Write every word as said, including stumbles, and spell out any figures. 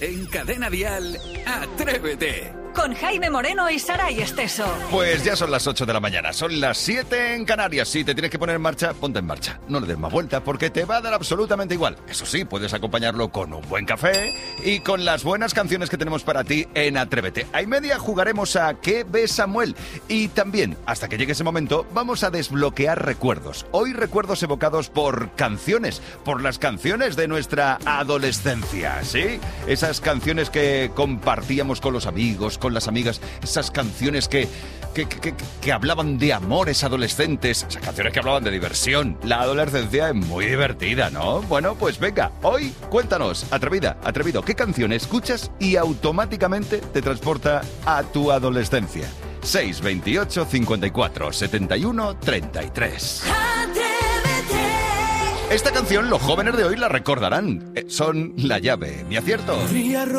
En Cadena Dial, Atrévete. Con Jaime Moreno y Saray Esteso. Pues ya son las ocho de la mañana, son las siete en Canarias. Si te tienes que poner en marcha, ponte en marcha. No le des más vuelta porque te va a dar absolutamente igual. Eso sí, puedes acompañarlo con un buen café y con las buenas canciones que tenemos para ti en Atrévete. A y media jugaremos a ¿Qué ve Samuel? Y también, hasta que llegue ese momento, vamos a desbloquear recuerdos. Hoy recuerdos evocados por canciones, por las canciones de nuestra adolescencia, ¿sí? Esas canciones que compartíamos con los amigos, con las amigas, esas canciones que, que, que, que hablaban de amores adolescentes, esas canciones que hablaban de diversión. La adolescencia es muy divertida, ¿no? Bueno, pues venga, hoy cuéntanos, atrevida, atrevido, ¿qué canción escuchas y automáticamente te transporta a tu adolescencia? seis veintiocho, cincuenta y cuatro, setenta y uno, treinta y tres. Esta canción los jóvenes de hoy la recordarán. Eh, Son La Llave, ¿mi acierto?